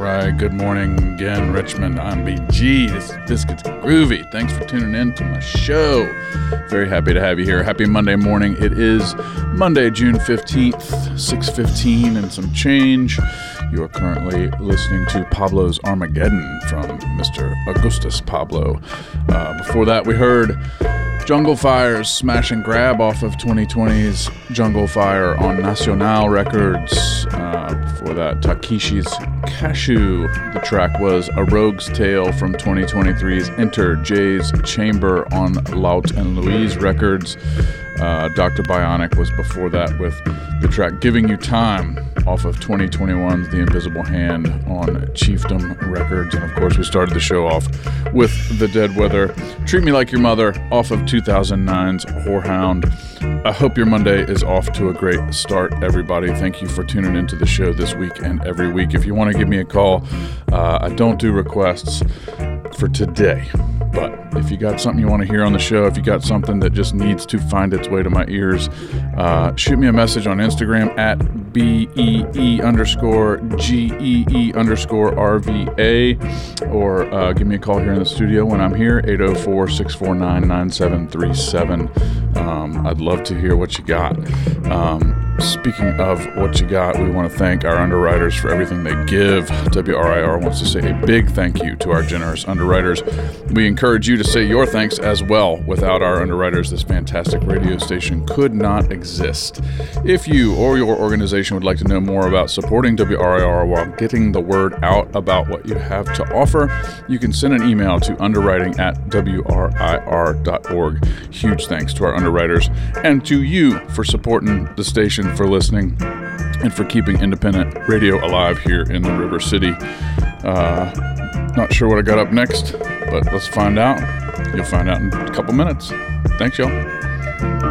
right. Good morning again, Richmond. I'm BG. This is Biscuits Groovy. Thanks for tuning in to my show. Very happy to have you here. Happy Monday morning. It is Monday, June 15th, 6:15 and some change. You are currently listening to Pablo's Armageddon from Mr. Augustus Pablo. Before that, we heard Jungle Fire's Smash and Grab off of 2020's Jungle Fire on Nacional Records. Before that, Takeshi's Cashew. The track was A Rogue's Tale from 2023's Enter Jay's Chamber on Laut and Louise Records. Dr. Bionic was before that with the track Giving You Time off of 2021's The Invisible Hand on Chiefdom Records. And of course, we started the show off with The Dead Weather, Treat Me Like Your Mother off of 2009's Whorehound. I hope your Monday is off to a great start, everybody. Thank you for tuning into the show this week and every week. If you want to give me a call, I don't do requests for today. But if you got something you want to hear on the show, if you got something that just needs to find its way to my ears, shoot me a message on Instagram at BEE_GEE_RVA, or give me a call here in the studio when I'm here, 804-649-9737. I'd love to hear what you got. Speaking of what you got, we want to thank our underwriters for everything they give. WRIR wants to say a big thank you to our generous underwriters. We encourage you to say your thanks as well. Without our underwriters, this fantastic radio station could not exist. If you or your organization would like to know more about supporting WRIR while getting the word out about what you have to offer, you can send an email to underwriting@WRIR.org. Huge thanks to our underwriters and to you for supporting the station, for listening, and for keeping independent radio alive here in the River City. Not sure what I got up next, but let's find out. You'll find out in a couple minutes. Thanks, y'all.